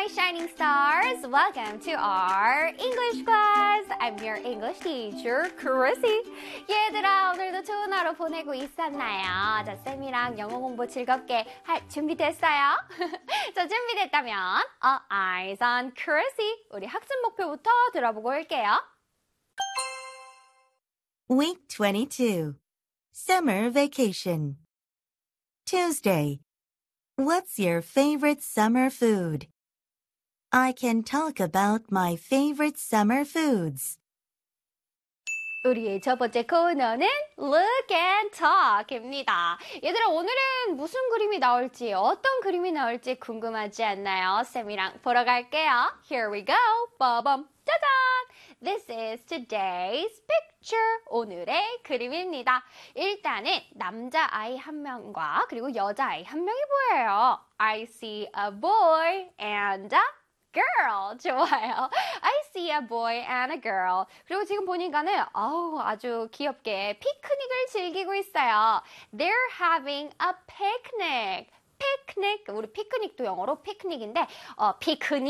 Shining Stars. Welcome to our English class. I'm your English teacher, Chrissy. 얘들아, 오늘도 좋은 하루 보내고 있었나요? 자, 쌤이랑 영어 공부 즐겁게 할 준비됐어요? 자, 준비됐다면 Eyes on Chrissy. 우리 학습 목표부터 들어보고 올게요. Week 22. Summer Vacation. Tuesday. What's your favorite summer food? I can talk about my favorite summer foods. 우리의 첫 번째 코너는 Look and Talk입니다. 얘들아, 오늘은 무슨 그림이 나올지, 어떤 그림이 나올지 궁금하지 않나요? 쌤이랑 보러 갈게요. Here we go. 빠밤, 짜잔! This is today's picture. 오늘의 그림입니다. 일단은 남자아이 한 명과 그리고 여자아이 한 명이 보여요. I see a boy and a girl. 좋아요. I see a boy and a girl. 그리고 지금 보니까는 아주 귀엽게 피크닉을 즐기고 있어요. They're having a picnic. 피크닉. 우리 피크닉도 영어로 피크닉인데 피크닉